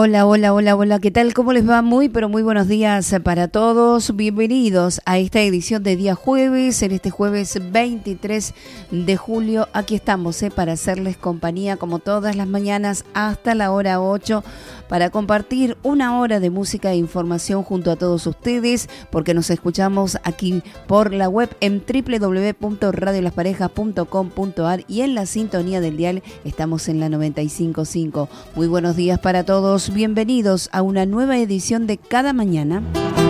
Hola, hola, hola, hola, ¿qué tal? ¿Cómo les va? Muy, pero muy buenos días para todos. Bienvenidos a esta edición de día jueves, en este jueves 23 de julio. Aquí estamos para hacerles compañía como todas las mañanas hasta la hora 8 para compartir una hora de música e información junto a todos ustedes, porque nos escuchamos aquí por la web en www.radiolasparejas.com.ar y en la sintonía del dial estamos en la 95.5. Muy buenos días para todos, bienvenidos a una nueva edición de Cada Mañana.